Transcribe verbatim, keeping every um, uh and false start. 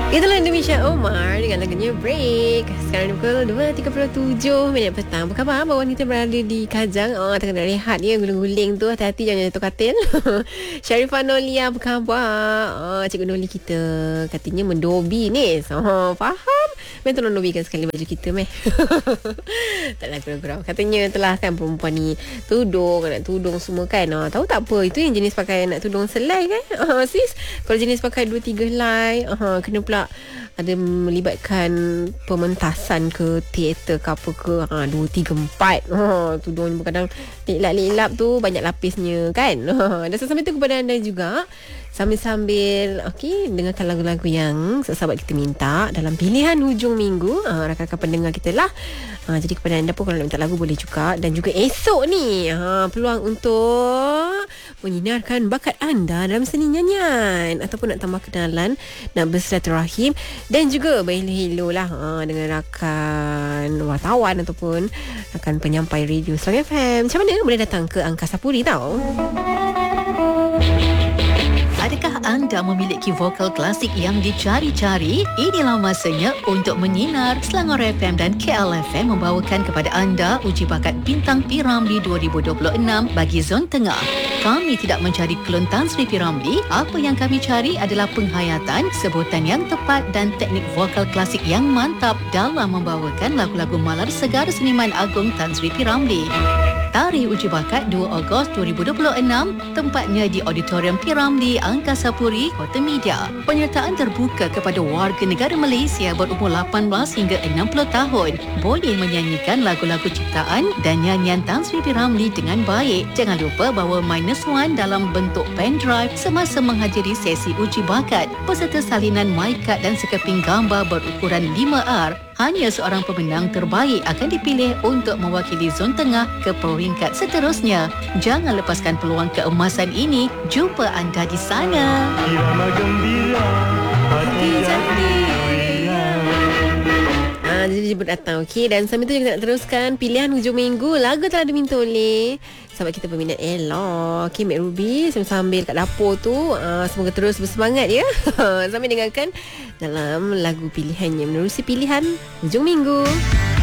Itulah Indonesia Omar dengan lagunya Break. Sekarang pukul dua tiga puluh tujuh minit petang. Apa khabar abang wanita berada di Kajang? Oh, tengah nak rehat ya, guling-guling tu. Hati-hati jangan jatuh katil. Syarifah Nolia, apa khabar? Oh, Cikgu Noli kita katanya mendobi ni. Oh, faham? Memang tolong dobikan sekali baju kita meh. Taklah gurau-gurau. Katanya telah kan perempuan ni tudung, nak tudung semua kan. Oh, tahu tak apa? Itu yang jenis pakai nak tudung selai kan? Oh, sis, kalau jenis pakai dua tiga helai, oh, kena pula ada melibatkan pementasan ke teater ke apa ke, ha, dua, tiga, empat, ha, tudung kadang lilap-lilap tu banyak lapisnya kan. Ha, dan sesambil tu kepada anda juga, sambil-sambil okey, dengarkan lagu-lagu yang sahabat kita minta dalam pilihan hujung minggu, ha, rakan-rakan pendengar kita lah. Ha, jadi kepada anda pun kalau nak minta lagu boleh juga. Dan juga esok ni, ha, peluang untuk menyinarkan bakat anda dalam seni nyanyian ataupun nak tambah kenalan, nak bersilaturahim dan juga berhello-hello lah, ha, dengan rakan wartawan ataupun rakan penyampai radio Serang F M. Macam mana boleh datang ke Angkasa Puri tau. Adakah anda memiliki vokal klasik yang dicari-cari? Inilah masanya untuk menyinar. Selangor F M dan K L F M membawakan kepada anda uji bakat Bintang P Ramlee dua ribu dua puluh enam bagi Zon Tengah. Kami tidak mencari klon Tan Sri P Ramlee. Apa yang kami cari adalah penghayatan, sebutan yang tepat dan teknik vokal klasik yang mantap dalam membawakan lagu-lagu malar segar seniman agung Tan Sri P Ramlee. Tarikh uji bakat dua Ogos dua ribu dua puluh enam, tempatnya di Auditorium P Ramlee, Angkasa Puri, Kota Media. Penyertaan terbuka kepada warga negara Malaysia berumur lapan belas hingga enam puluh tahun. Boleh menyanyikan lagu-lagu ciptaan dan nyanyian Tan Sri P Ramlee dengan baik. Jangan lupa bawa minus one dalam bentuk pen drive semasa menghadiri sesi uji bakat. Peserta salinan mic card dan sekeping gambar berukuran lima R. Hanya seorang pemenang terbaik akan dipilih untuk mewakili Zon Tengah ke peringkat seterusnya. Jangan lepaskan peluang keemasan ini. Jumpa anda di sana. Irama gembira, hati jadi riang. Ah, jadi jemput datang. Okey, dan sambil tu kita nak teruskan pilihan hujung minggu. Lagu telah diminta oleh sahabat kita peminat Ella, Kim Mek Ruby. Sambil-sambil kat dapur tu, uh, semoga terus bersemangat ya. Sambil dengarkan dalam lagu pilihannya menerusi pilihan hujung minggu.